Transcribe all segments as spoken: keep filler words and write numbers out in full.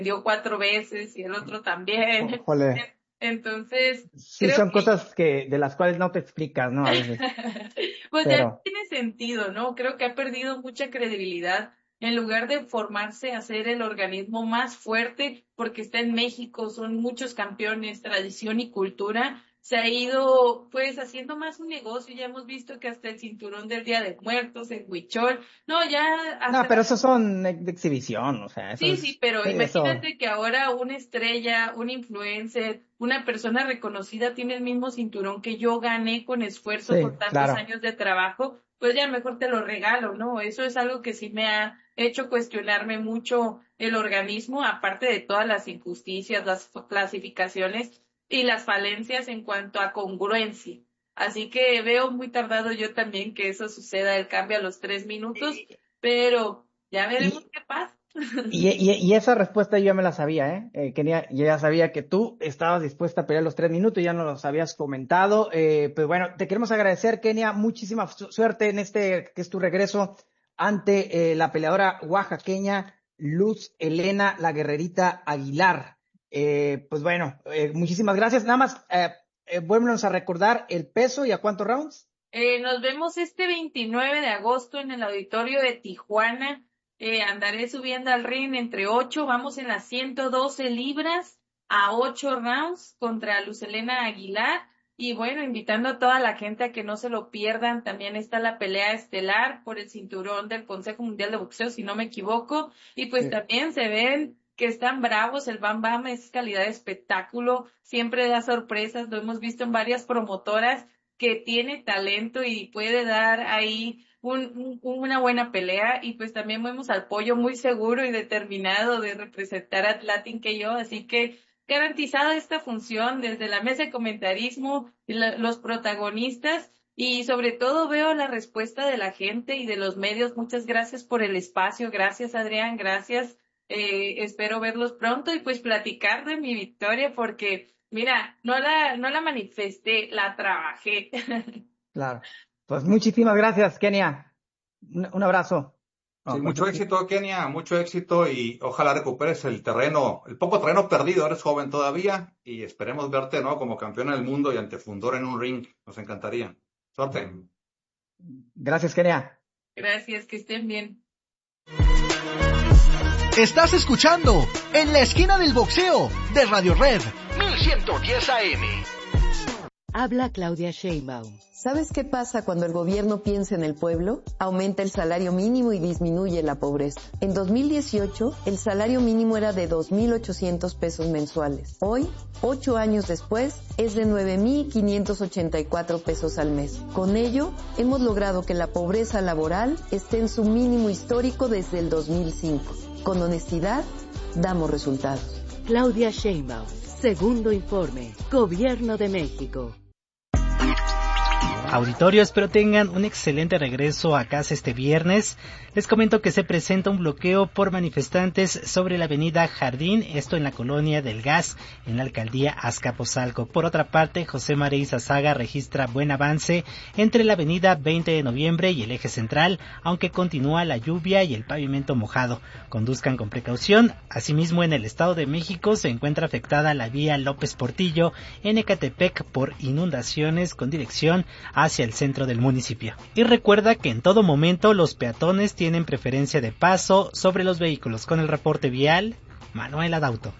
dio cuatro veces y el otro también. Jole. Entonces, sí, creo son que... cosas que de las cuales no te explicas, ¿no? A veces. Pues Pero... ya no tiene sentido, ¿no? Creo que ha perdido mucha credibilidad. En lugar de formarse a ser el organismo más fuerte, porque está en México, son muchos campeones, tradición y cultura, se ha ido pues haciendo más un negocio. Ya hemos visto que hasta el cinturón del Día de Muertos, el huichol, no, ya hasta... No, pero esos son de exhibición, o sea, eso Sí, es... sí, pero Sí, eso... imagínate que ahora una estrella, un influencer, una persona reconocida tiene el mismo cinturón que yo gané con esfuerzo Sí, por tantos claro. años de trabajo, pues ya mejor te lo regalo, ¿no? Eso es algo que sí me ha hecho cuestionarme mucho el organismo, aparte de todas las injusticias, las clasificaciones y las falencias en cuanto a congruencia. Así que veo muy tardado yo también que eso suceda, el cambio a los tres minutos, pero ya veremos Y, qué pasa. y, y, y esa respuesta yo ya me la sabía, ¿eh? eh Kenia, yo ya sabía que tú estabas dispuesta a pelear los tres minutos, ya nos los habías comentado. Eh, pues bueno, te queremos agradecer, Kenia, muchísima su suerte en este que es tu regreso ante eh, la peleadora oaxaqueña Luz Helena La Guerrerita Aguilar. Eh, pues bueno, eh, muchísimas gracias. Nada más, eh, eh, vuélvenos a recordar el peso y a cuántos rounds. Eh, nos vemos este veintinueve de agosto en el auditorio de Tijuana. Eh, andaré subiendo al ring entre ocho, vamos en las ciento doce libras a ocho rounds contra Luz Helena Aguilar. Y bueno, invitando a toda la gente a que no se lo pierdan. También está la pelea estelar por el cinturón del Consejo Mundial de Boxeo, si no me equivoco. Y pues Sí. también se ven que están bravos. El Bam Bam es calidad de espectáculo, siempre da sorpresas, lo hemos visto en varias promotoras, que tiene talento y puede dar ahí un, un, una buena pelea. Y pues también vemos al Pollo muy seguro y determinado de representar a Latin que yo, así que garantizada esta función desde la mesa de comentarismo, la, los protagonistas, y sobre todo veo la respuesta de la gente y de los medios. Muchas gracias por el espacio, gracias Adrián, gracias, eh, espero verlos pronto y pues platicar de mi victoria, porque mira, no la, no la manifesté, la trabajé. Claro. Pues muchísimas gracias, Kenia. Un, un abrazo. Sí, No, mucho éxito, Kenia, mucho éxito y ojalá recuperes el terreno, el poco terreno perdido, eres joven todavía y esperemos verte, ¿no? Como campeona del mundo y ante Fundora en un ring, nos encantaría. Suerte. Gracias, Kenia. Gracias, que estén bien. Estás escuchando En la Esquina del Boxeo de Radio Red mil ciento diez A M. Habla Claudia Sheinbaum. ¿Sabes qué pasa cuando el gobierno piensa en el pueblo? Aumenta el salario mínimo y disminuye la pobreza. En dos mil dieciocho, el salario mínimo era de dos mil ochocientos pesos mensuales. Hoy, ocho años después, es de nueve mil quinientos ochenta y cuatro pesos al mes. Con ello, hemos logrado que la pobreza laboral esté en su mínimo histórico desde el dos mil cinco. Con honestidad, damos resultados. Claudia Sheinbaum. Segundo informe. Gobierno de México. Auditorio, espero tengan un excelente regreso a casa este viernes. Les comento que se presenta un bloqueo por manifestantes sobre la avenida Jardín, esto en la colonia del Gas, en la alcaldía Azcapotzalco. Por otra parte, José María Izazaga registra buen avance entre la avenida veinte de noviembre y el eje central, aunque continúa la lluvia y el pavimento mojado. Conduzcan con precaución. Asimismo, en el Estado de México se encuentra afectada la vía López Portillo en Ecatepec por inundaciones con dirección hacia el centro del municipio. Y recuerda que en todo momento los peatones tienen preferencia de paso sobre los vehículos. Con el reporte vial, Manuel Adauto.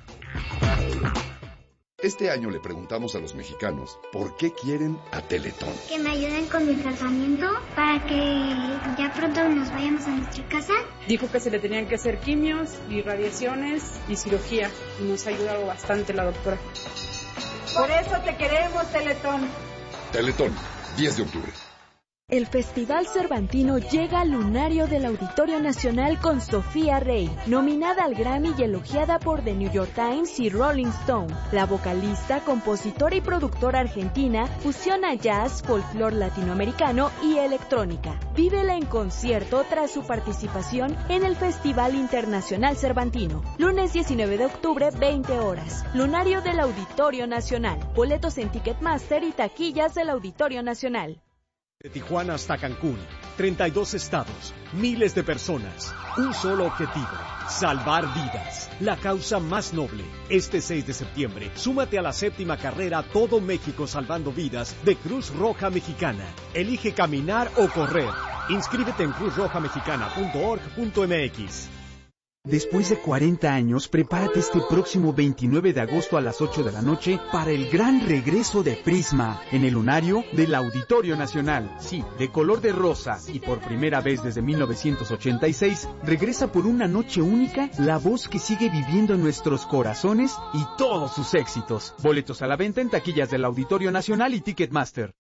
Este año le preguntamos a los mexicanos por qué quieren a Teletón. Que me ayuden con mi tratamiento para que ya pronto nos vayamos a nuestra casa. Dijo que se le tenían que hacer quimios y radiaciones y cirugía. Y nos ha ayudado bastante la doctora. Por eso te queremos, Teletón. Teletón, diez de octubre. El Festival Cervantino llega al lunario del Auditorio Nacional con Sofía Rey, nominada al Grammy y elogiada por The New York Times y Rolling Stone. La vocalista, compositora y productora argentina fusiona jazz, folclore latinoamericano y electrónica. Vívela en concierto tras su participación en el Festival Internacional Cervantino. Lunes diecinueve de octubre, veinte horas. Lunario del Auditorio Nacional. Boletos en Ticketmaster y taquillas del Auditorio Nacional. De Tijuana hasta Cancún, treinta y dos estados, miles de personas, un solo objetivo, salvar vidas, la causa más noble. Este seis de septiembre, súmate a la séptima carrera Todo México Salvando Vidas de Cruz Roja Mexicana. Elige caminar o correr. Inscríbete en cruz roja mexicana punto org punto m x. Después de cuarenta años, prepárate este próximo veintinueve de agosto a las ocho de la noche para el gran regreso de Prisma en el lunario del Auditorio Nacional. Sí, de color de rosa y por primera vez desde mil novecientos ochenta y seis, regresa por una noche única la voz que sigue viviendo en nuestros corazones y todos sus éxitos. Boletos a la venta en taquillas del Auditorio Nacional y Ticketmaster.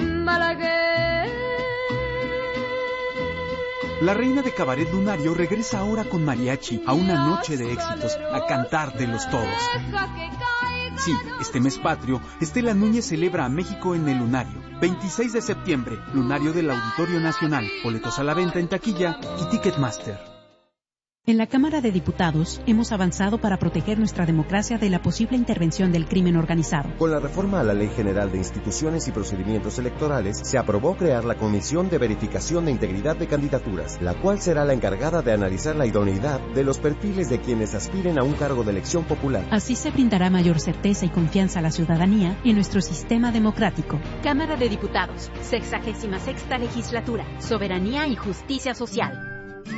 La reina de cabaret lunario regresa ahora con mariachi a una noche de éxitos, a cantar de los todos. Sí, este mes patrio, Estela Núñez celebra a México en el lunario. veintiséis de septiembre, lunario del Auditorio Nacional. Boletos a la venta en taquilla y Ticketmaster. En la Cámara de Diputados hemos avanzado para proteger nuestra democracia de la posible intervención del crimen organizado. Con la reforma a la Ley General de Instituciones y Procedimientos Electorales, se aprobó crear la Comisión de Verificación de Integridad de Candidaturas, la cual será la encargada de analizar la idoneidad de los perfiles de quienes aspiren a un cargo de elección popular. Así se brindará mayor certeza y confianza a la ciudadanía en nuestro sistema democrático. Cámara de Diputados, sexagésima sexta legislatura, soberanía y justicia social.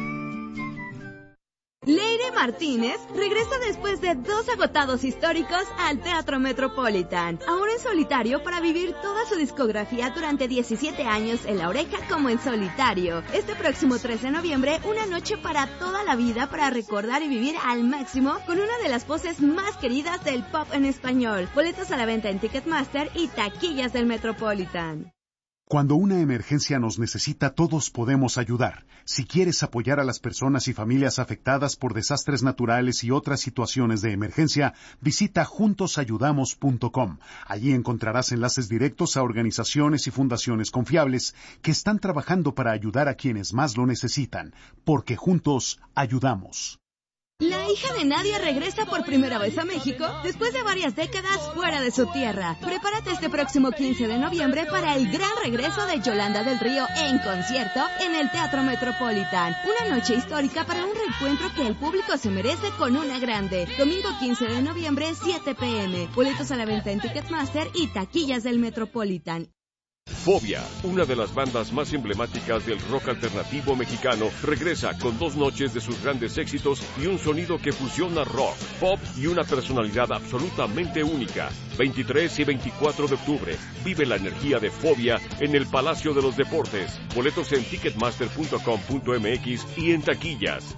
Leire Martínez regresa después de dos agotados históricos al Teatro Metropolitan, ahora en solitario para vivir toda su discografía durante diecisiete años en La Oreja como en solitario. Este próximo trece de noviembre, una noche para toda la vida para recordar y vivir al máximo con una de las voces más queridas del pop en español. Boletos a la venta en Ticketmaster y taquillas del Metropolitan. Cuando una emergencia nos necesita, todos podemos ayudar. Si quieres apoyar a las personas y familias afectadas por desastres naturales y otras situaciones de emergencia, visita juntos ayudamos punto com. Allí encontrarás enlaces directos a organizaciones y fundaciones confiables que están trabajando para ayudar a quienes más lo necesitan, porque juntos ayudamos. La hija de Nadia regresa por primera vez a México después de varias décadas fuera de su tierra. Prepárate este próximo quince de noviembre para el gran regreso de Yolanda del Río en concierto en el Teatro Metropolitan. Una noche histórica para un reencuentro que el público se merece con una grande. Domingo quince de noviembre, siete pe eme. Boletos a la venta en Ticketmaster y taquillas del Metropolitan. Fobia, una de las bandas más emblemáticas del rock alternativo mexicano, regresa con dos noches de sus grandes éxitos y un sonido que fusiona rock, pop y una personalidad absolutamente única. veintitrés y veinticuatro de octubre, vive la energía de Fobia en el Palacio de los Deportes. Boletos en ticketmaster punto com punto eme equis y en taquillas.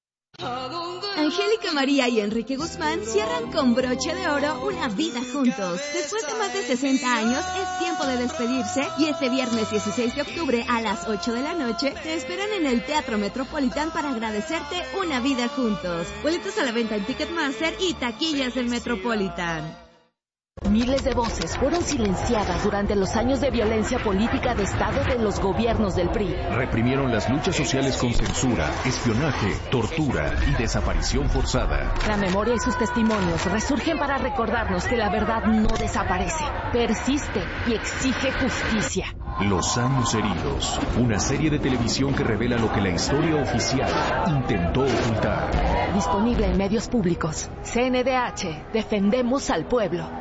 Angélica María y Enrique Guzmán cierran con broche de oro una vida juntos. Después de más de sesenta años, es tiempo de despedirse y este viernes dieciséis de octubre a las ocho de la noche te esperan en el Teatro Metropolitan para agradecerte una vida juntos. Boletos a la venta en Ticketmaster y taquillas del Metropolitan. Miles de voces fueron silenciadas durante los años de violencia política de Estado de los gobiernos del P R I. Reprimieron las luchas sociales con censura, espionaje, tortura y desaparición forzada. La memoria y sus testimonios resurgen para recordarnos que la verdad no desaparece, persiste y exige justicia. Los años heridos, una serie de televisión que revela lo que la historia oficial intentó ocultar. Disponible en medios públicos. C N D H, defendemos al pueblo.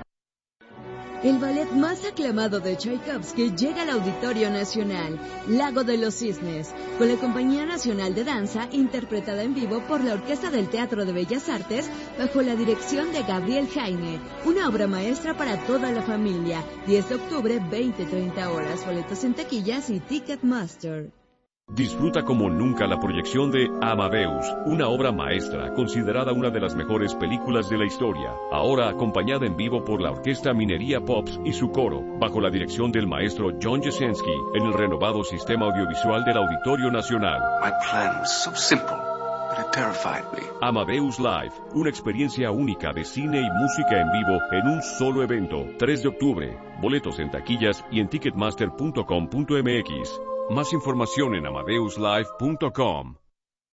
El ballet más aclamado de Tchaikovsky llega al Auditorio Nacional, Lago de los Cisnes, con la Compañía Nacional de Danza, interpretada en vivo por la Orquesta del Teatro de Bellas Artes, bajo la dirección de Gabriel Jaime. Una obra maestra para toda la familia. diez de octubre, veinte treinta horas. Boletos en taquillas y Ticketmaster. Disfruta como nunca la proyección de Amadeus, una obra maestra considerada una de las mejores películas de la historia, ahora acompañada en vivo por la Orquesta Minería Pops y su coro, bajo la dirección del maestro John Jasinski, en el renovado sistema audiovisual del Auditorio Nacional. My plan was so simple, but it terrified me. Amadeus Live, una experiencia única de cine y música en vivo en un solo evento, tres de octubre. Boletos en taquillas y en ticketmaster punto com punto eme equis. Más información en amadeus live punto com.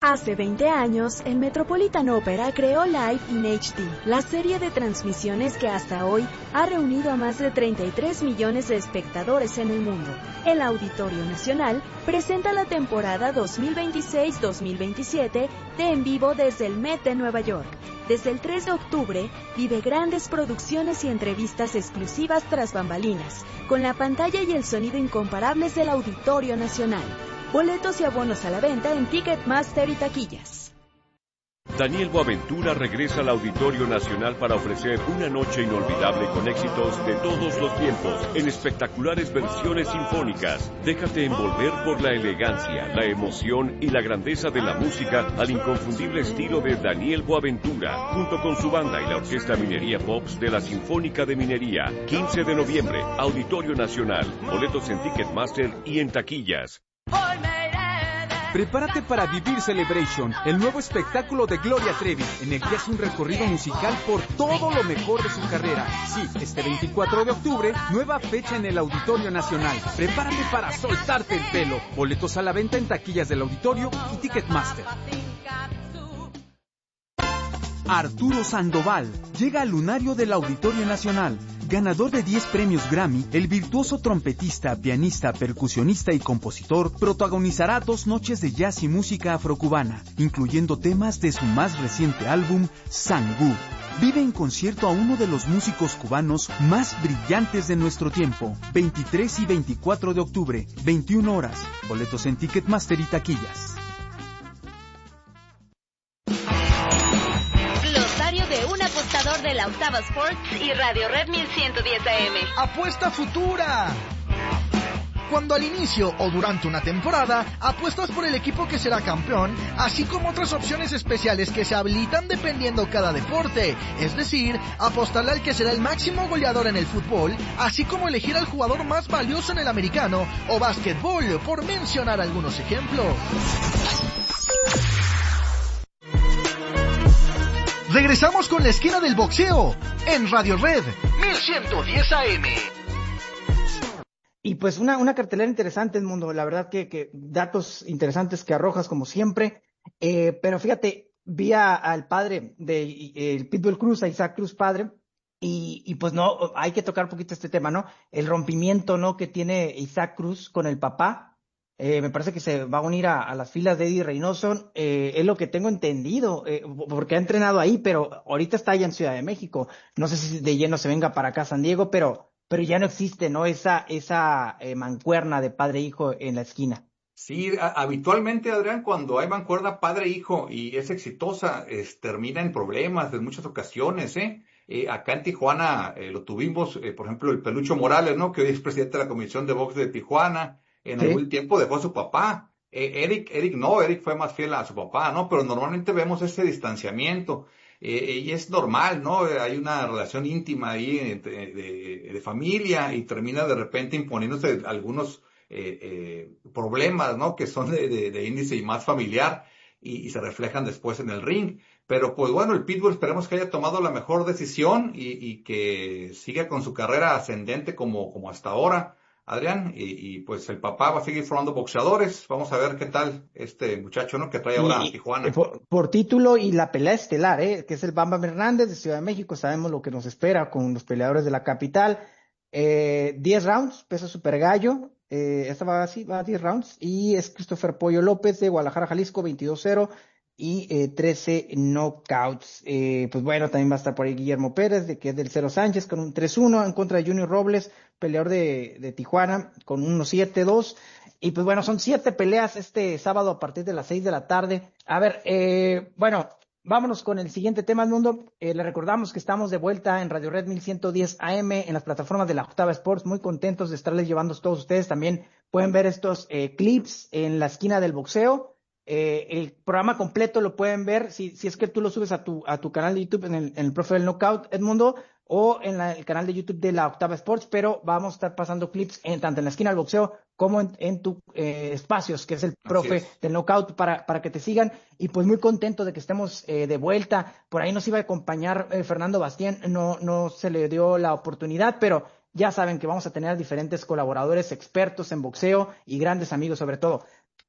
Hace veinte años, el Metropolitan Opera creó Live in H D, la serie de transmisiones que hasta hoy ha reunido a más de treinta y tres millones de espectadores en el mundo. El Auditorio Nacional presenta la temporada dos mil veintiséis dos mil veintisiete de En Vivo desde el Met de Nueva York. Desde el tres de octubre, vive grandes producciones y entrevistas exclusivas tras bambalinas, con la pantalla y el sonido incomparables del Auditorio Nacional. Boletos y abonos a la venta en Ticketmaster y taquillas. Daniel Boaventura regresa al Auditorio Nacional para ofrecer una noche inolvidable con éxitos de todos los tiempos, en espectaculares versiones sinfónicas. Déjate envolver por la elegancia, la emoción y la grandeza de la música al inconfundible estilo de Daniel Boaventura, junto con su banda y la Orquesta Minería Pops de la Sinfónica de Minería. quince de noviembre, Auditorio Nacional. Boletos en Ticketmaster y en taquillas. Prepárate para vivir Celebration, el nuevo espectáculo de Gloria Trevi, en el que hace un recorrido musical por todo lo mejor de su carrera. Sí, este veinticuatro de octubre, nueva fecha en el Auditorio Nacional. Prepárate para soltarte el pelo. Boletos a la venta en taquillas del Auditorio y Ticketmaster. Arturo Sandoval llega al lunario del Auditorio Nacional. Ganador de diez premios Grammy, el virtuoso trompetista, pianista, percusionista y compositor protagonizará dos noches de jazz y música afrocubana, incluyendo temas de su más reciente álbum, Sangú. Vive en concierto a uno de los músicos cubanos más brillantes de nuestro tiempo. veintitrés y veinticuatro de octubre, veintiuna horas. Boletos en Ticketmaster y taquillas. De un apostador de la Octava Sports y Radio Red mil ciento diez A M. ¡Apuesta futura! Cuando al inicio o durante una temporada apuestas por el equipo que será campeón, así como otras opciones especiales que se habilitan dependiendo cada deporte, es decir, apostarle al que será el máximo goleador en el fútbol, así como elegir al jugador más valioso en el americano o básquetbol, por mencionar algunos ejemplos. Regresamos con la esquina del boxeo en Radio Red mil ciento diez A M. Y pues una, una cartelera interesante, Edmundo, la verdad que, que datos interesantes que arrojas como siempre, eh, pero fíjate, vi a, al padre de el Pitbull Cruz, a Isaac Cruz padre, y, y pues no, hay que tocar un poquito este tema, ¿no? El rompimiento, ¿no? Que tiene Isaac Cruz con el papá. Eh, me parece que se va a unir a, a las filas de Eddie Reynoso, eh, es lo que tengo entendido, eh, porque ha entrenado ahí, pero ahorita está allá en Ciudad de México. No sé si de lleno se venga para acá a San Diego, pero pero ya no existe, ¿no? Esa esa eh, mancuerna de padre e hijo en la esquina. Sí, a, habitualmente, Adrián, cuando hay mancuerna padre-hijo y es exitosa, es, termina en problemas en muchas ocasiones, ¿eh? Eh, acá en Tijuana eh, lo tuvimos, eh, por ejemplo, el Pelucho Morales, ¿no? Que hoy es presidente de la Comisión de Box de Tijuana. En ¿Sí? algún tiempo dejó a su papá. Eh, Eric, Eric no, Eric fue más fiel a su papá, ¿no? Pero normalmente vemos ese distanciamiento. Eh, y es normal, ¿no? Hay una relación íntima ahí de, de, de familia y termina de repente imponiéndose algunos eh, eh, problemas, ¿no? Que son de, de, de índice y más familiar y, y se reflejan después en el ring. Pero pues bueno, el Pitbull esperemos que haya tomado la mejor decisión y, y que siga con su carrera ascendente como, como hasta ahora. Adrián, y, y pues el papá va a seguir formando boxeadores. Vamos a ver qué tal este muchacho, ¿no? Que trae ahora y, a Tijuana. Por, por título y la pelea estelar, ¿eh? Que es el Bam Bam Hernández de Ciudad de México. Sabemos lo que nos espera con los peleadores de la capital. Eh, diez rounds, peso super gallo. Eh, esta va así, va a diez rounds. Y es Christopher Pollo López de Guadalajara, Jalisco, veintidós cero. Y eh, trece knockouts. Eh, pues bueno, también va a estar por ahí Guillermo Pérez, de que es del Cero Sánchez, con un tres uno en contra de Junior Robles, peleador de, de Tijuana, con un siete dos. Y pues bueno, son siete peleas este sábado a partir de las seis de la tarde. A ver, eh, bueno, vámonos con el siguiente tema, Mundo. Eh, le recordamos que estamos de vuelta en Radio Red mil ciento diez A M, en las plataformas de la Octava Sports. Muy contentos de estarles llevando a todos ustedes. También pueden ver estos eh, clips en la esquina del boxeo. Eh, el programa completo lo pueden ver si, si es que tú lo subes a tu, a tu canal de YouTube en el, en el profe del Knockout, Edmundo, o en la, el canal de YouTube de la Octava Sports, pero vamos a estar pasando clips en, tanto en la esquina del boxeo como en, en tu eh, espacios, que es el profe es. del Knockout, para, para que te sigan. Y pues muy contento de que estemos eh, de vuelta. Por ahí nos iba a acompañar eh, Fernando Bastien, no, no se le dio la oportunidad, pero ya saben que vamos a tener diferentes colaboradores expertos en boxeo y grandes amigos sobre todo.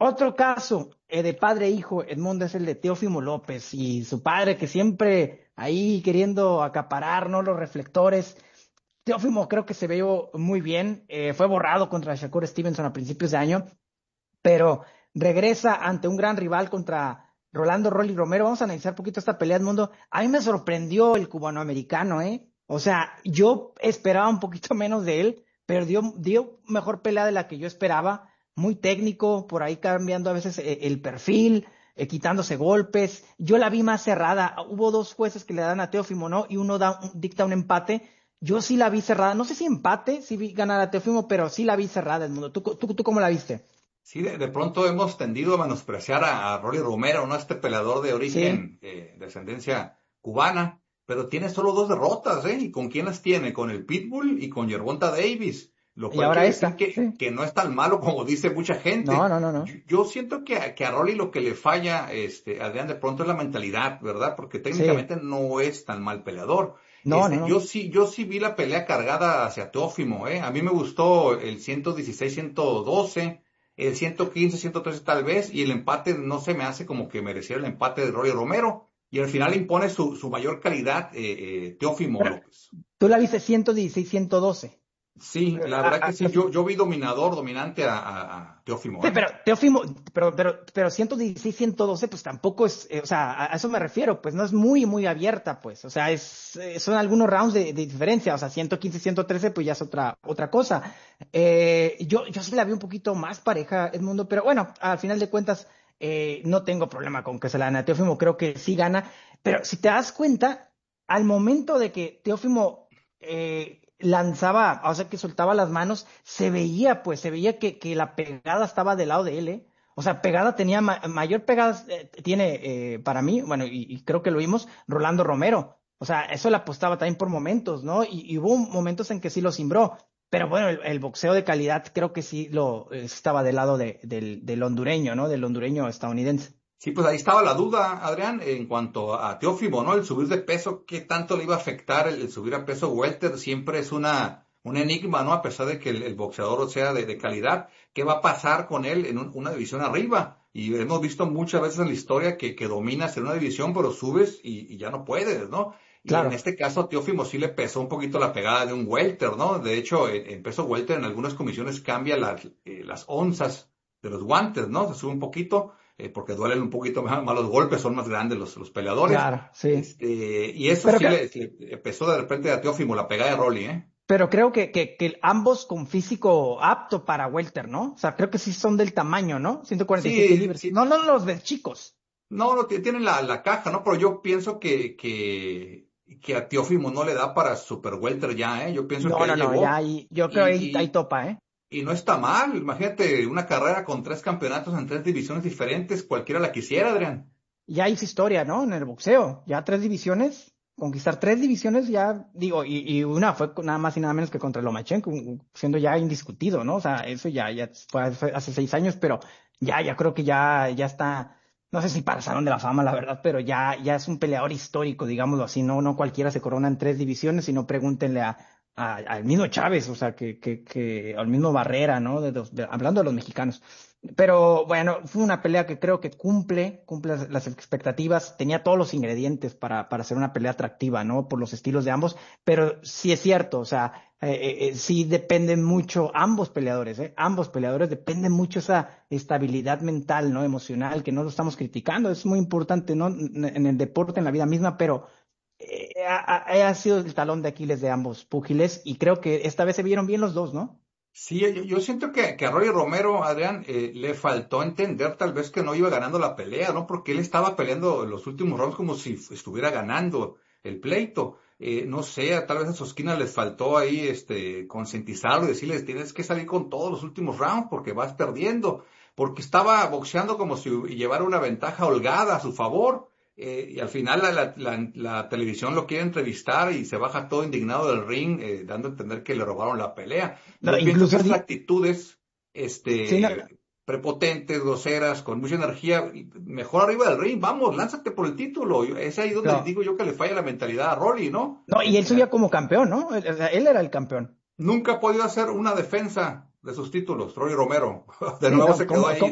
Otro caso eh, de padre e hijo, Edmundo, es el de Teófimo López y su padre que siempre ahí queriendo acaparar, ¿no?, los reflectores. Teófimo creo que se vio muy bien, eh, fue borrado contra Shakur Stevenson a principios de año, pero regresa ante un gran rival contra Rolando Rolly Romero. Vamos a analizar un poquito esta pelea, Edmundo. A mí me sorprendió el cubanoamericano, ¿eh? O sea, yo esperaba un poquito menos de él, pero dio, dio mejor pelea de la que yo esperaba. Muy técnico, por ahí cambiando a veces eh, el perfil, eh, quitándose golpes. Yo la vi más cerrada. Hubo dos jueces que le dan a Teófimo, ¿no? Y uno da, un, dicta un empate. Yo sí la vi cerrada. No sé si empate, si vi ganar a Teófimo, pero sí la vi cerrada, Edmundo. ¿Tú, tú, tú cómo la viste? Sí, de, de pronto hemos tendido a menospreciar a, a Rolly Romero, ¿no? Este peleador de origen, sí. eh, de ascendencia cubana, pero tiene solo dos derrotas, ¿eh? ¿Y con quién las tiene? Con el Pitbull y con Gervonta Davis. Lo cual quiere decir que, sí. que no es tan malo como dice mucha gente. No, no, no, no. Yo, yo siento que a, que a Rolly lo que le falla, este, Adrián, de pronto es la mentalidad, ¿verdad? Porque técnicamente sí. no es tan mal peleador. No, este, no, no. Yo sí, yo sí vi la pelea cargada hacia Teófimo, ¿eh? A mí me gustó el ciento dieciséis ciento doce, el ciento quince ciento trece tal vez, y el empate no se me hace como que mereciera el empate de Rolly Romero. Y al final impone su, su mayor calidad, eh, eh, Teófimo Pero, López. Tú la viste ciento dieciséis ciento doce. Sí, la verdad a, que sí, yo, yo vi dominador, dominante a, a, a Teófimo. Sí, ¿eh? pero Teófimo, pero, pero, pero ciento dieciséis ciento doce, pues tampoco es, eh, o sea, a, a eso me refiero, pues no es muy, muy abierta, pues, o sea, es, eh, son algunos rounds de, de diferencia, o sea, ciento quince ciento trece, pues ya es otra, otra cosa. Eh, yo, yo sí la vi un poquito más pareja, Edmundo, pero bueno, al final de cuentas, eh, no tengo problema con que se la gane a Teófimo, creo que sí gana, pero si te das cuenta, al momento de que Teófimo, eh, lanzaba, o sea, que soltaba las manos, se veía, pues, se veía que, que la pegada estaba del lado de él, ¿eh? O sea, pegada tenía, ma mayor pegada eh, tiene, eh, para mí, bueno, y, y creo que lo vimos, Rolando Romero. O sea, eso le apostaba también por momentos, ¿no? Y, y hubo momentos en que sí lo cimbró. Pero bueno, el, el boxeo de calidad creo que sí lo eh, estaba del lado de, del, del hondureño, ¿no? Del hondureño estadounidense. Sí, pues ahí estaba la duda, Adrián, en cuanto a Teófimo, ¿no? El subir de peso, ¿qué tanto le iba a afectar el, el subir a peso welter? Siempre es una, un enigma, ¿no? A pesar de que el, el boxeador sea de, de calidad. ¿Qué va a pasar con él en un, una división arriba? Y hemos visto muchas veces en la historia que, que dominas en una división, pero subes y, y ya no puedes, ¿no? Y claro. En este caso a Teófimo sí le pesó un poquito la pegada de un welter, ¿no? De hecho, en, en peso welter en algunas comisiones cambia las, eh, las onzas de los guantes, ¿no? Se sube un poquito. Eh, porque duelen un poquito más, más los golpes, son más grandes los, los peleadores. Claro, sí. Este, y eso pero sí que, le, le pesó de repente a Teófimo, la pegada de Rolly, ¿eh? Pero creo que, que, que ambos con físico apto para welter, ¿no? O sea, creo que sí son del tamaño, ¿no? ciento cuarenta y siete sí, libras. Sí. No, no los ves chicos. No, no, tienen la, la caja, ¿no? Pero yo pienso que, que, que a Teófimo no le da para super welter ya, ¿eh? Yo pienso no, que no, ahí no, llegó. ya ahí, yo creo que ahí, ahí topa, ¿eh? Y no está mal, imagínate una carrera con tres campeonatos en tres divisiones diferentes, cualquiera la quisiera, Adrián. Ya hizo historia, ¿no? En el boxeo, ya tres divisiones, conquistar tres divisiones ya, digo, y, y una fue nada más y nada menos que contra Lomachenko, siendo ya indiscutido, ¿no? O sea, eso ya, ya fue hace seis años, pero ya, ya creo que ya, ya está, no sé si para el Salón de la Fama, la verdad, pero ya, ya es un peleador histórico, digámoslo así, no, no cualquiera se corona en tres divisiones, sino pregúntenle a A, al mismo Chávez, o sea, que, que, que al mismo Barrera, ¿no? De los, de, hablando de los mexicanos. Pero bueno, fue una pelea que creo que cumple, cumple las, las expectativas, tenía todos los ingredientes para, para hacer una pelea atractiva, ¿no? Por los estilos de ambos, pero sí es cierto, o sea, eh, eh, sí dependen mucho, ambos peleadores, ¿eh? Ambos peleadores dependen mucho esa estabilidad mental, ¿no? Emocional, que no lo estamos criticando, es muy importante, ¿no? En el deporte, en la vida misma, pero Eh, ha, ha sido el talón de Aquiles de ambos púgiles y creo que esta vez se vieron bien los dos, ¿no? Sí, yo, yo siento que, que a Rolly Romero, Adrián, eh, le faltó entender tal vez que no iba ganando la pelea, ¿no? Porque él estaba peleando los últimos rounds como si estuviera ganando el pleito. Eh, no sé, tal vez a su esquina les faltó ahí este concientizarlo y decirles tienes que salir con todos los últimos rounds porque vas perdiendo. Porque estaba boxeando como si llevara una ventaja holgada a su favor. Eh, y al final la, la, la, la televisión lo quiere entrevistar y se baja todo indignado del ring, eh, dando a entender que le robaron la pelea. No, Yo incluso pienso que esas actitudes este, sí, no. prepotentes, groseras, con mucha energía, mejor arriba del ring, vamos, lánzate por el título. Es ahí donde no. digo yo que le falla la mentalidad a Rolly, ¿no? No, y él subía como campeón, ¿no? Él, él era el campeón. Nunca ha podido hacer una defensa de sus títulos, Rolly Romero. De nuevo sí, no, se quedó ahí, ¿cómo? ¿no?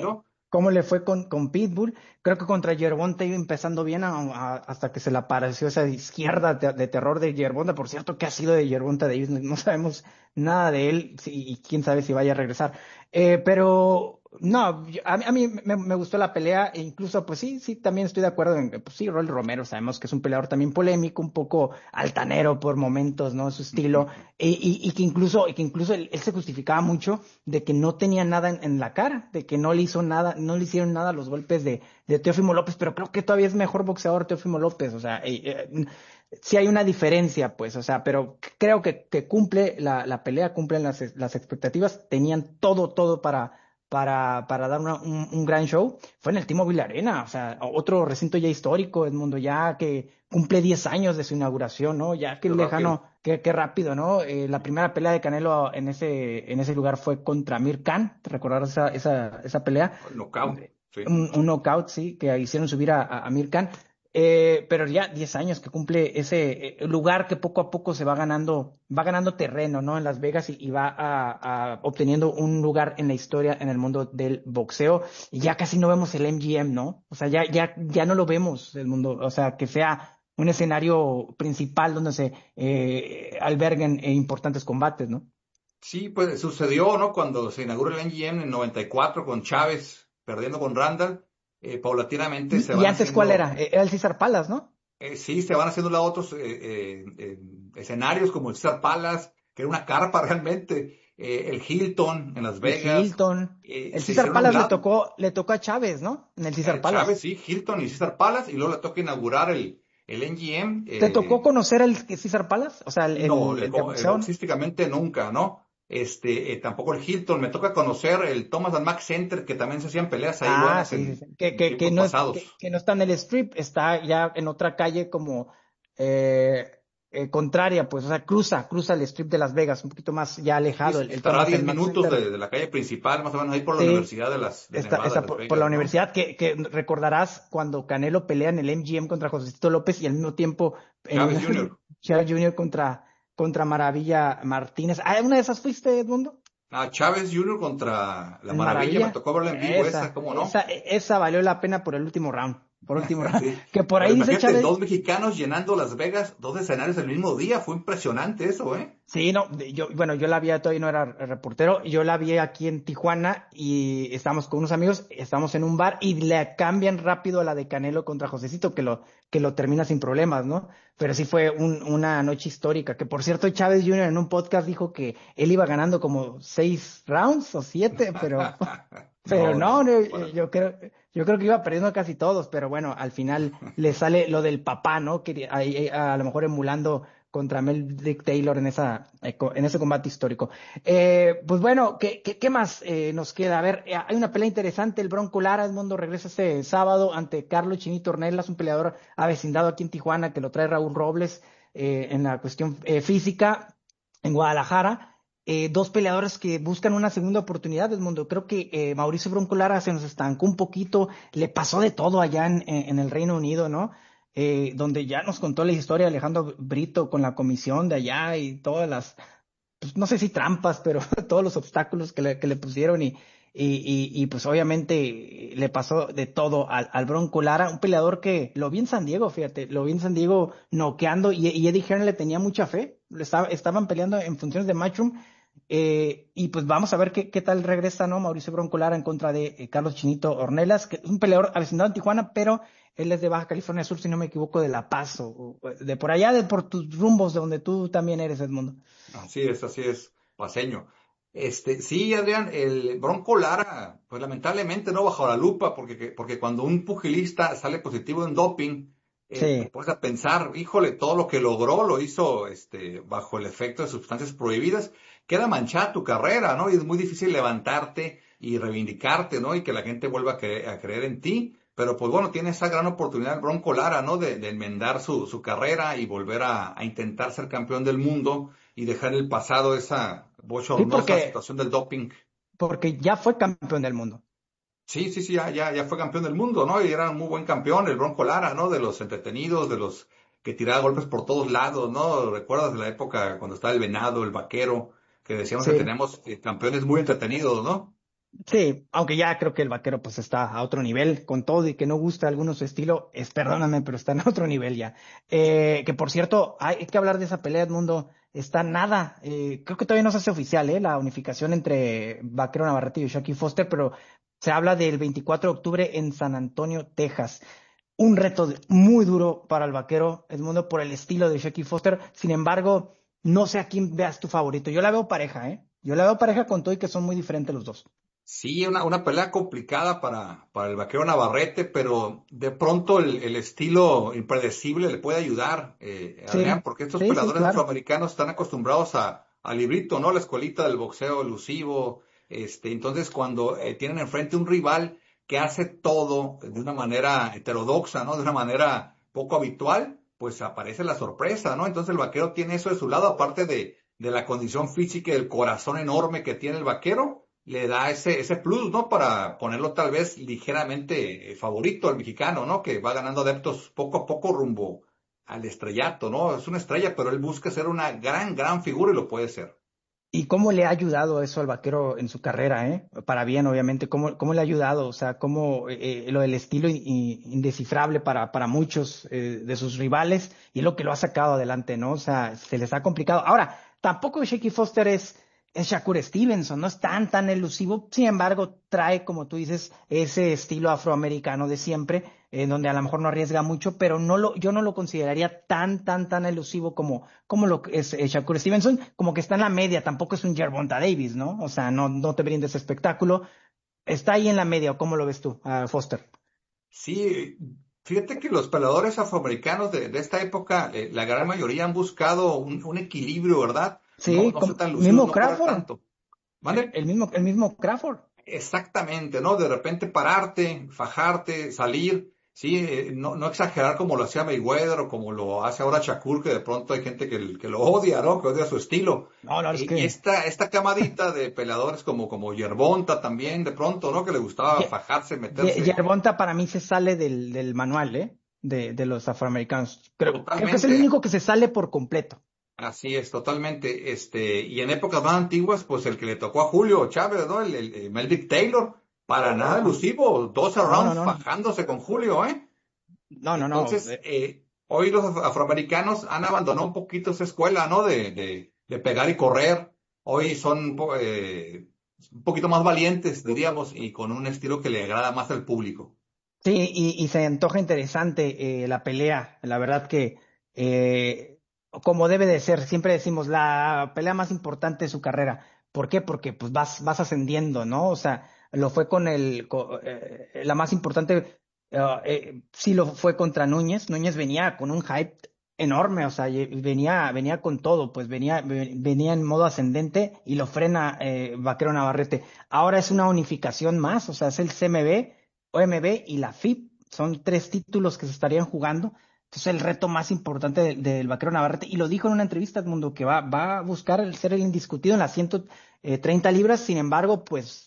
cómo le fue con, con Pitbull. Creo que contra Gervonta iba empezando bien a, a, hasta que se le apareció esa izquierda de, de terror de Gervonta. Por cierto, ¿qué ha sido de Gervonta Davis? No, no sabemos nada de él sí, y quién sabe si vaya a regresar. Eh, pero no, yo, a, a mí me, me gustó la pelea e incluso, pues sí, sí, también estoy de acuerdo en que, pues sí, Rolly Romero sabemos que es un peleador también polémico, un poco altanero por momentos, ¿no? Su estilo, y, y, y que incluso, y que incluso él, él se justificaba mucho de que no tenía nada en, en la cara, de que no le hizo nada, no le hicieron nada los golpes de, de Teófimo López, pero creo que todavía es mejor boxeador Teófimo López, o sea, eh, eh, sí hay una diferencia, pues, o sea, pero creo que, que cumple la, la pelea, cumplen las, las expectativas, tenían todo, todo para, para, para dar una, un, un gran show. Fue en el T-Mobile Arena, o sea, otro recinto ya histórico, Edmundo, ya que cumple diez años de su inauguración, ¿no? Ya que lejano, qué, qué rápido, ¿no? Eh, la primera pelea de Canelo en ese, en ese lugar fue contra Amir Khan, ¿te recordarás esa, esa, esa pelea? El knockout, sí. Un, un knockout, sí, que hicieron subir a, a Amir Khan. Eh, pero ya diez años que cumple ese eh, lugar que poco a poco se va ganando, va ganando terreno, ¿no? En Las Vegas y, y va a, a obteniendo un lugar en la historia en el mundo del boxeo. Y ya casi no vemos el M G M, ¿no? O sea, ya, ya, ya no lo vemos el mundo, o sea, que sea un escenario principal donde se eh, alberguen eh, importantes combates, ¿no? Sí, pues sucedió, ¿no? Cuando se inauguró el M G M en noventa y cuatro con Chávez perdiendo con Randall. Eh, paulatinamente se van ¿Y antes haciendo, cuál era? Era el César Palace, ¿no? Eh, sí, se van haciendo la otros eh, eh, eh, escenarios como el César Palace, que era una carpa realmente, eh, el Hilton en Las Vegas. El Hilton. Eh, el César Palace le tocó, le tocó a Chávez, ¿no? En el César eh, Palace. Chávez, sí, Hilton y César Palace, y luego le toca inaugurar el, el M G M. Eh, ¿Te tocó conocer el César Palace? O sea, el, no, el, el, el, el boxísticamente nunca, ¿no? Este, eh, tampoco el Hilton, me toca conocer el Thomas and Mack Center, que también se hacían peleas ahí ah, buenas sí, en, sí, sí. Que, que, que, no es, que, que no está en el strip, está ya en otra calle como eh, eh, contraria, pues, o sea, cruza, cruza el strip de Las Vegas, un poquito más ya alejado. Sí, el, el estará a diez minutos de, de la calle principal, más o menos ahí por la sí, Universidad de las de está, Nevada, está Las por, Vegas, por la ¿no? universidad, que, que recordarás cuando Canelo pelea en el M G M contra Josecito López y al mismo tiempo Chávez junior Chávez junior contra, contra Maravilla Martínez. ¿Ah, una de esas fuiste, Edmundo? Ah, Chávez junior contra la Maravilla, Maravilla, me tocó verla en vivo, esa, esa ¿cómo no? Esa, esa valió la pena por el último round, por último round, sí. Que por ahí Pero dice Chávez... dos mexicanos llenando Las Vegas, dos escenarios el mismo día, fue impresionante eso, ¿eh? Sí, no, yo, bueno, yo la vi, todavía no era reportero, yo la vi aquí en Tijuana y estamos con unos amigos, estamos en un bar y le cambian rápido a la de Canelo contra Josecito, que lo, que lo termina sin problemas, ¿no? Pero sí fue un, una noche histórica, que por cierto Chávez junior en un podcast dijo que él iba ganando como seis rounds o siete, pero, pero no, no, no bueno. yo creo, yo creo que iba perdiendo casi todos, pero bueno, al final le sale lo del papá, ¿no? Que a, a, a lo mejor emulando contra Meldrick Taylor en esa en ese combate histórico. Eh, pues bueno, ¿qué, qué, qué más eh, nos queda? A ver, eh, hay una pelea interesante, el Bronco Lara, el mundo regresa este sábado ante Carlos Chinito Ornelas, un peleador avecindado aquí en Tijuana que lo trae Raúl Robles eh, en la cuestión eh, física en Guadalajara. Eh, dos peleadores que buscan una segunda oportunidad del mundo. Creo que eh, Mauricio Bronco Lara se nos estancó un poquito, le pasó de todo allá en, en el Reino Unido, ¿no? Eh, donde ya nos contó la historia de Alejandro Brito con la comisión de allá y todas las, pues no sé si trampas, pero todos los obstáculos que le, que le pusieron y, y, y, y pues obviamente le pasó de todo al, al Bronco Lara, un peleador que lo vi en San Diego, fíjate, lo vi en San Diego noqueando y, y Eddie Hearn le tenía mucha fe, estaba, estaban peleando en funciones de Matchroom. Eh, y pues vamos a ver qué, qué tal regresa, ¿no? Mauricio Bronco Lara en contra de eh, Carlos Chinito Ornelas, que es un peleador avecindado en Tijuana, pero él es de Baja California Sur, si no me equivoco, de La Paz, o, o de por allá, de por tus rumbos, de donde tú también eres, Edmundo. Así es, así es, paseño. Este, sí, Adrián, el Bronco Lara, pues lamentablemente no bajo la lupa, porque, porque cuando un pugilista sale positivo en doping, eh, sí. te pones a pensar, híjole, todo lo que logró lo hizo este, bajo el efecto de sustancias prohibidas, queda manchada tu carrera, ¿no? Y es muy difícil levantarte y reivindicarte, ¿no? Y que la gente vuelva a, cre- a creer en ti. Pero pues bueno, tiene esa gran oportunidad el Bronco Lara, ¿no? De, de enmendar su, su carrera y volver a, a intentar ser campeón del mundo y dejar en el pasado esa bochornosa sí, porque, situación del doping. Porque ya fue campeón del mundo. Sí, sí, sí, ya, ya, ya fue campeón del mundo, ¿no? Y era un muy buen campeón, el Bronco Lara, ¿no? De los entretenidos, de los que tiraba golpes por todos lados, ¿no? ¿Recuerdas de la época cuando estaba el Venado, el Vaquero? Que decíamos sí. que tenemos campeones muy entretenidos, ¿no? Sí, aunque ya creo que el vaquero pues está a otro nivel con todo y que no gusta alguno su estilo, es perdóname, pero está en otro nivel ya. Eh, que por cierto, hay que hablar de esa pelea, Edmundo, está nada, eh, creo que todavía no se hace oficial, eh, la unificación entre Vaquero Navarrete y Jackie Foster, pero se habla del veinticuatro de octubre en San Antonio, Texas. Un reto de- muy duro para el vaquero, Edmundo, por el estilo de Jackie Foster. Sin embargo, no sé a quién veas tu favorito. Yo la veo pareja, ¿eh? Yo la veo pareja con todo y que son muy diferentes los dos. Sí, una, una pelea complicada para, para el vaquero Navarrete, pero de pronto el, el estilo impredecible le puede ayudar, eh, Adrián, Sí, porque estos sí, sí, peleadores claro. afroamericanos están acostumbrados a, al librito, ¿no? La escuelita del boxeo elusivo. Este, entonces, cuando eh, tienen enfrente un rival que hace todo de una manera heterodoxa, ¿no? De una manera poco habitual, pues aparece la sorpresa, ¿no? Entonces el vaquero tiene eso de su lado, aparte de, de la condición física y el corazón enorme que tiene el vaquero le da ese, ese plus, ¿no? Para ponerlo tal vez ligeramente eh, favorito al mexicano, ¿no? Que va ganando adeptos poco a poco rumbo al estrellato, ¿no? Es una estrella, pero él busca ser una gran, gran figura y lo puede ser. ¿Y cómo le ha ayudado eso al vaquero en su carrera, eh? Para bien, obviamente. ¿Cómo, cómo le ha ayudado? O sea, cómo eh, eh, lo del estilo in- in- indescifrable para, para muchos eh, de sus rivales y es lo que lo ha sacado adelante, ¿no? O sea, se les ha complicado. Ahora, tampoco Shaky Foster es, es Shakur Stevenson, no es tan, tan elusivo. Sin embargo, trae, como tú dices, ese estilo afroamericano de siempre, en donde a lo mejor no arriesga mucho, pero no lo, yo no lo consideraría tan, tan, tan elusivo como, como lo que es eh, Shakur Stevenson, como que está en la media, tampoco es un Gervonta Davis, ¿no? O sea, no, no te brinda ese espectáculo. Está ahí en la media, ¿o cómo lo ves tú, a Foster? Sí, fíjate que los peleadores afroamericanos de, de esta época, eh, la gran mayoría han buscado un, un equilibrio, ¿verdad? No, Sí, no ser como, tan lucidos, mismo no correr Crawford, tanto. el, ¿Vale? el mismo, el mismo Crawford. Exactamente, ¿no? De repente pararte, fajarte, salir, sí, eh, no, no exagerar como lo hacía Mayweather o como lo hace ahora Shakur, que de pronto hay gente que, que lo odia, ¿no? Que odia su estilo. No, no, es Eh, y que esta, esta camadita de peleadores como, como Yerbonta también, de pronto, ¿no? Que le gustaba Ye- fajarse, Ye- meterse Gervonta para mí se sale del, del manual, ¿eh? De, de los afroamericanos. Creo, creo que es el totalmente. único que se sale por completo. Así es, totalmente. Este, y en épocas más antiguas, pues el que le tocó a Julio Chávez, ¿no? El, el, el Meldick Taylor, para nada elusivo, doce No, no, rounds no, no, fajándose con Julio, ¿eh? no, no, no. Entonces, eh, hoy los af- afroamericanos han abandonado un poquito esa escuela, ¿no? De, de, de pegar y correr. Hoy son po- eh, un poquito más valientes, diríamos, y con un estilo que le agrada más al público. Sí, y, y se antoja interesante eh, la pelea. La verdad que, eh, como debe de ser, siempre decimos la pelea más importante de su carrera. ¿Por qué? Porque pues vas, vas ascendiendo, ¿no? O sea, lo fue con el, co- eh, la más importante, eh, eh, sí lo fue contra Núñez. Núñez venía con un hype enorme, o sea, y- venía, venía con todo, pues venía, ve- venía en modo ascendente y lo frena eh, Vaquero Navarrete. Ahora es una unificación más, o sea, es el C M B O M B y la F I P. Son tres títulos que se estarían jugando. Entonces, el reto más importante del, del vaquero Navarrete, y lo dijo en una entrevista, Edmundo, que va, va a buscar el ser el indiscutido en las ciento treinta libras. Sin embargo, pues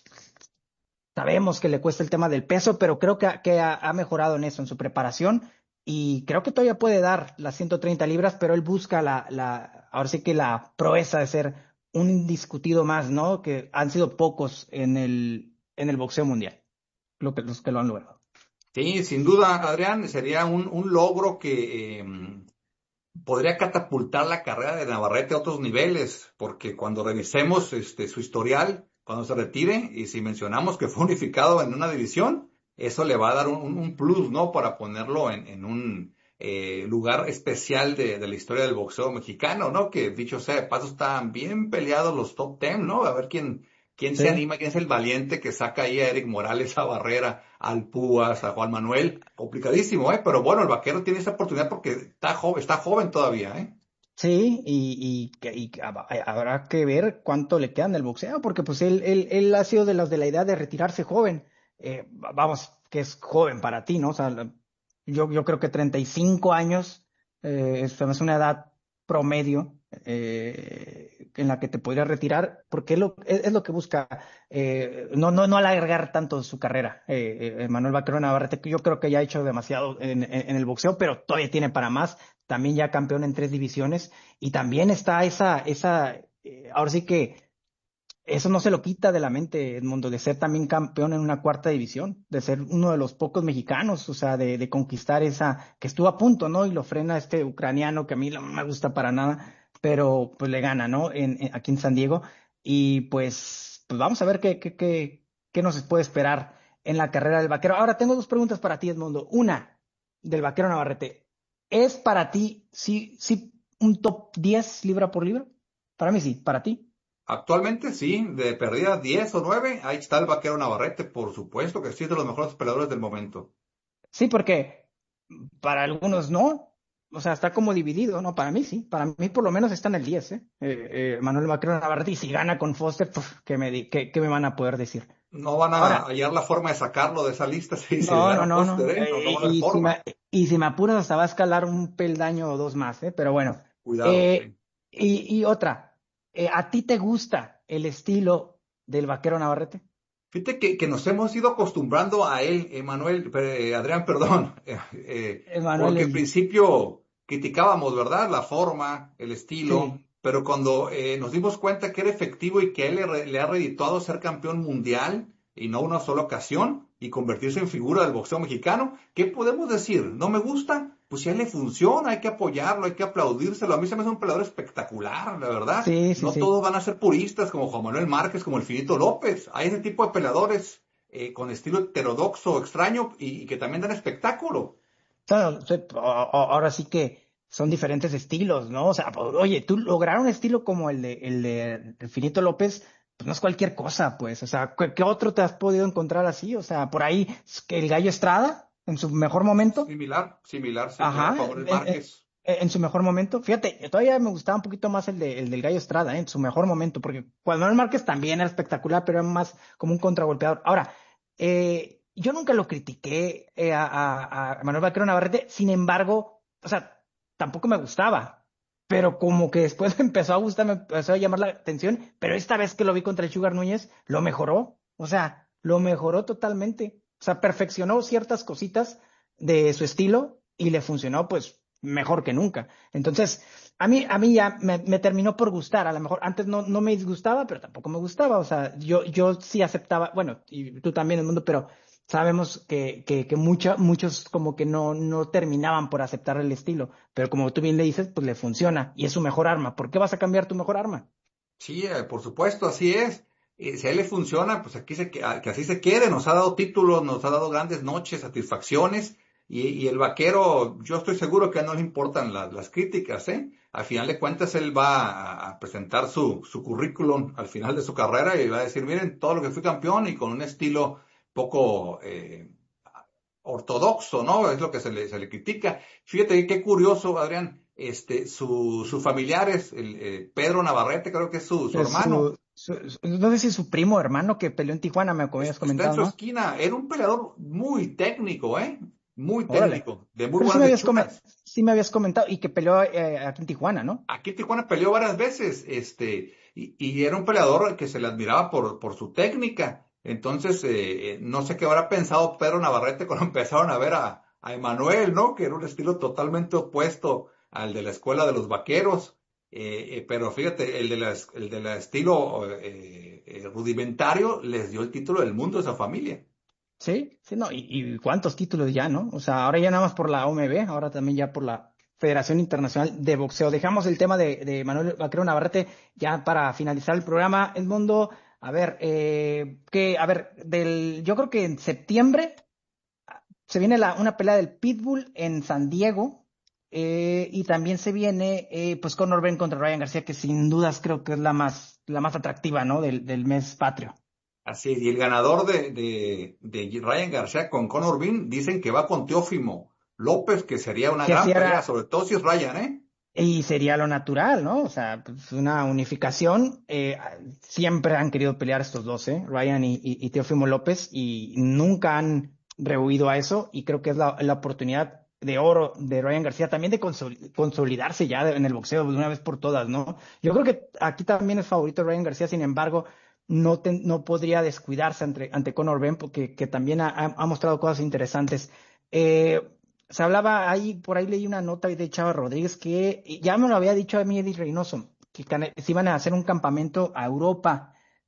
sabemos que le cuesta el tema del peso, pero creo que, ha, que ha, ha mejorado en eso, en su preparación. Y creo que todavía puede dar las ciento treinta libras, pero él busca la, la, ahora sí que la proeza de ser un indiscutido más, ¿no? Que han sido pocos en el, en el boxeo mundial, lo que, los que lo han logrado. Sí, sin duda, Adrián, sería un, un logro que eh, podría catapultar la carrera de Navarrete a otros niveles, porque cuando revisemos este, su historial, cuando se retire, y si mencionamos que fue unificado en una división, eso le va a dar un, un- un plus, ¿no? Para ponerlo en, en un eh, lugar especial de, de la historia del boxeo mexicano, ¿no? Que dicho sea de paso, están bien peleados los top ten, ¿no? A ver quién, quién se Sí. anima, quién es el valiente que saca ahí a Eric Morales, a Barrera, al Púas, a Juan Manuel. Complicadísimo, ¿eh? Pero bueno, el vaquero tiene esa oportunidad porque está joven, está joven todavía, ¿eh? Sí, y, y, que- y que hab- habrá que ver cuánto le quedan del boxeo, porque pues él, él, él ha sido de los de la idea de retirarse joven. Eh, va- vamos, que es joven para ti, ¿no? O sea, la- yo, yo creo que treinta y cinco años eh, es, es una edad promedio eh, en la que te podrías retirar, porque es lo, es, es lo que busca, eh, no, no, no alargar tanto su carrera. Eh, eh, Manuel Vaquero Navarrete, que yo creo que ya ha hecho demasiado en, en en el boxeo, pero todavía tiene para más, también ya campeón en tres divisiones, y también está esa, esa, eh, ahora sí que eso no se lo quita de la mente, Edmundo, de ser también campeón en una cuarta división, de ser uno de los pocos mexicanos, o sea, de, de conquistar esa, que estuvo a punto, ¿no? Y lo frena este ucraniano que a mí no me gusta para nada, pero pues le gana, ¿no? En, en- aquí en San Diego. Y pues, pues vamos a ver qué, qué, qué, qué nos puede esperar en la carrera del vaquero. Ahora tengo dos preguntas para ti, Edmundo. Una, del vaquero Navarrete. ¿Es para ti, sí, sí, un top diez libra por libra? Para mí sí, para ti. Actualmente sí, de perdida diez o nueve, ahí está el vaquero Navarrete, por supuesto que sí es de los mejores peleadores del momento. Sí, porque para algunos no, o sea, está como dividido, ¿no? Para mí sí, para mí por lo menos está en el diez, ¿eh? Eh, eh, Manuel Vaquero Navarrete, y si gana con Foster, puf, ¿qué me, di- qué, qué me van a poder decir? No van a Ahora, hallar la forma de sacarlo de esa lista si se no, no, gana no, no, Foster, ¿eh? No, no eh, va a haber y, si forma. me, y si me apuras hasta va a escalar un peldaño o dos más, ¿eh? Pero bueno, Cuidado, eh, sí. y, y otra, eh, ¿a ti te gusta el estilo del Vaquero Navarrete? Fíjate que, que nos hemos ido acostumbrando a él, Emanuel, eh, Adrián, perdón, eh, eh, Emanuel, porque al el, principio criticábamos, ¿verdad? La forma, el estilo, sí, pero cuando eh, nos dimos cuenta que era efectivo y que a él le, re- le ha redituado ser campeón mundial y no una sola ocasión y convertirse en figura del boxeo mexicano, ¿qué podemos decir? ¿No me gusta? Pues si a él le funciona, hay que apoyarlo, hay que aplaudírselo. A mí se me hace un peleador espectacular, la verdad. sí, sí, No sí. todos van a ser puristas como Juan Manuel Márquez, como el Finito López. Hay ese tipo de peleadores eh, con estilo heterodoxo, extraño y, y que también dan espectáculo. Claro, sí, a- a- ahora sí que son diferentes estilos, ¿no? O sea, po- oye, tú lograr un estilo como el de el de el Finito López, pues no es cualquier cosa, pues. O sea, ¿qué, qué otro te has podido encontrar así? O sea, por ahí s- que el Gallo Estrada en su mejor momento, Similar, similar, sí, claro, ajá, Juan Manuel en, en- Márquez. en su mejor momento. Fíjate, todavía me gustaba un poquito más el de el del Gallo Estrada, ¿eh? En su mejor momento, porque Juan Manuel Márquez también era espectacular, pero era más como un contragolpeador. Ahora, eh, yo nunca lo critiqué eh, a, a, a Manuel Vaquero Navarrete, sin embargo, o sea, tampoco me gustaba, pero como que después me empezó a gustar, me empezó a llamar la atención, pero esta vez que lo vi contra el Sugar Núñez, lo mejoró, o sea, lo mejoró totalmente, o sea, perfeccionó ciertas cositas de su estilo y le funcionó pues mejor que nunca. Entonces, a mí, a mí ya me, me terminó por gustar, a lo mejor antes no, no me disgustaba, pero tampoco me gustaba, o sea, yo, yo sí aceptaba, bueno, y tú también, el mundo, pero sabemos que, que, que mucha- muchos como que no, no terminaban por aceptar el estilo, pero como tú bien le dices, pues le funciona y es su mejor arma. ¿Por qué vas a cambiar tu mejor arma? Sí, eh, por supuesto, así es. Eh, si a él le funciona, pues aquí se, que, a- que así se quiere. Nos ha dado títulos, nos ha dado grandes noches, satisfacciones. Y, y el vaquero, yo estoy seguro que a él no le importan la- las críticas, ¿eh? Al final de cuentas, él va a, a presentar su, su currículum al final de su carrera y va a decir, miren, todo lo que fui campeón y con un estilo poco eh, ortodoxo, ¿no? Es lo que se le, se le critica. Fíjate qué curioso, Adrián, este, su, sus familiares, el, eh, Pedro Navarrete, creo que es su, su Es hermano, su, su- su- no sé si es su primo o hermano que peleó en Tijuana, me habías es- está en comentado, su ¿no? esquina, era un peleador muy técnico, ¿eh? Muy Órale. técnico, de muy Pero sí me buenas habías come- hechuras. sí me habías comentado y que peleó eh, aquí en Tijuana, ¿no? Aquí en Tijuana peleó varias veces, este, y, y era un peleador que se le admiraba por, por su técnica. Entonces, eh, eh, no sé qué habrá pensado Pedro Navarrete cuando empezaron a ver a, a Emanuel, ¿no? Que era un estilo totalmente opuesto al de la escuela de los vaqueros. Eh, eh, pero fíjate, el de la, es- el de la estilo eh, eh, rudimentario les dio el título del mundo a esa familia. Sí, sí, no, y, y cuántos títulos ya, ¿no? O sea, ahora ya nada más por la O M B, ahora también ya por la Federación Internacional de Boxeo. Dejamos el tema de, de Manuel Vaquero Navarrete ya para finalizar el programa. El mundo, a ver, eh, que, a ver, del, yo creo que en septiembre se viene la, una pelea del Pitbull en San Diego, eh, y también se viene, eh, pues Conor Ben contra Ryan García, que sin dudas creo que es la más, la más atractiva, ¿no? Del, del mes patrio. Así es, y el ganador de, de, de Ryan García con Conor Bean dicen que va con Teófimo López, que sería una Que así gran pelea, era, sobre todo si es Ryan, ¿eh? y sería lo natural, ¿no? O sea, pues una unificación. Eh, siempre han querido pelear estos dos, ¿eh? Ryan y, y, y Teófimo López, y nunca han rehuido a eso, y creo que es la, la oportunidad de oro de Ryan García también de consol- consolidarse ya en el boxeo de una vez por todas, ¿no? Yo creo que aquí también es favorito Ryan García, sin embargo, no, te- no podría descuidarse ante, ante Conor Ben, porque que también ha, ha- ha mostrado cosas interesantes. Eh, Se hablaba ahí, por ahí leí una nota de Chava Rodríguez que ya me lo había dicho a mí Eddie Reynoso, que cane- se iban a hacer un campamento a Europa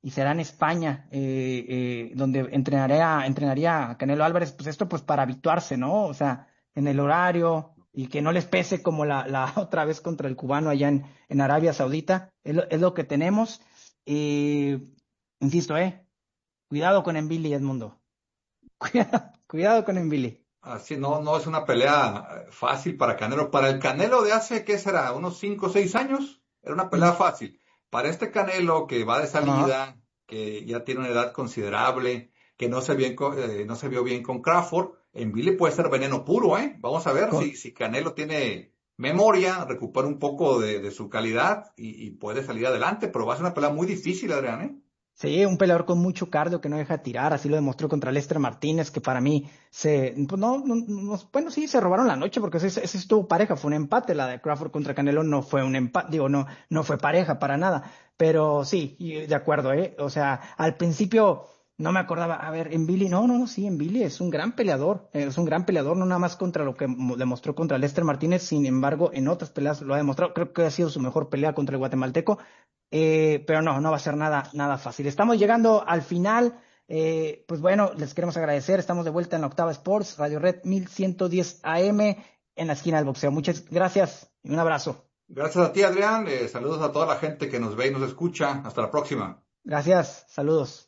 y será en España, eh, eh, donde entrenaría, entrenaría a Canelo Álvarez, pues esto pues para habituarse, ¿no? O sea, en el horario y que no les pese como la, la otra vez contra el cubano allá en, en Arabia Saudita, es lo, es lo que tenemos. Eh, insisto, eh, cuidado con Envili, Edmundo. Cuidado, cuidado con Envili. Así no, no es una pelea fácil para Canelo. Para el Canelo de hace, ¿qué será? ¿Unos cinco o seis años? Era una pelea fácil. Para este Canelo que va de salida, uh-huh. que ya tiene una edad considerable, que no se, bien, eh, no se vio bien con Crawford, Envili puede ser veneno puro, ¿eh? Vamos a ver si, si Canelo tiene memoria, recupera un poco de, de su calidad y, y puede salir adelante, pero va a ser una pelea muy difícil, Adrián, ¿eh? Sí, un peleador con mucho cardio que no deja tirar, así lo demostró contra Lester Martínez, que para mí se, pues no, no, no bueno, sí, se robaron la noche porque ese, ese estuvo pareja, fue un empate, la de Crawford contra Canelo no fue un empate, digo, no, no fue pareja para nada, pero sí, de acuerdo, eh, o sea, al principio no me acordaba, a ver, Envili, no, no, no, sí, Envili es un gran peleador, es un gran peleador, no nada más contra lo que demostró contra Lester Martínez, sin embargo, en otras peleas lo ha demostrado, creo que ha sido su mejor pelea contra el guatemalteco. Eh, pero no, no va a ser nada, nada fácil. Estamos llegando al final, eh, pues bueno, les queremos agradecer, estamos de vuelta en la Octava Sports, Radio Red mil ciento diez A M, en la esquina del boxeo. Muchas gracias y un abrazo. Gracias a ti, Adrián, eh, saludos a toda la gente que nos ve y nos escucha, hasta la próxima. Gracias, saludos.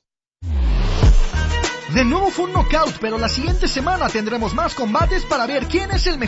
De nuevo fue un knockout, pero la siguiente semana tendremos más combates para ver quién es el mejor.